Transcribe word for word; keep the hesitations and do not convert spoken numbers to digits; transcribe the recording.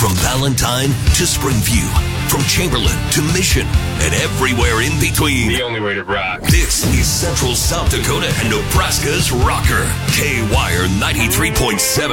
From Valentine to Springview, from Chamberlain to Mission, and everywhere in between. The only way to rock. This is Central South Dakota and Nebraska's rocker, K-Wire ninety-three point seven.